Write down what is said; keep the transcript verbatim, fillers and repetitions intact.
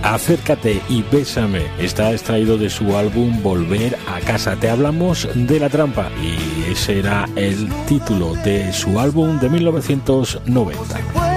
Acércate y bésame está extraído de su álbum Volver a casa. Te hablamos de La Trampa y ese era el título de su álbum de mil novecientos noventa.